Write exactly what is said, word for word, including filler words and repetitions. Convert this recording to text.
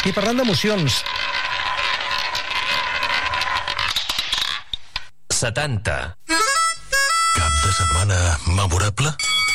I parlant d'emocions... setanta. Cap de setmana memorable?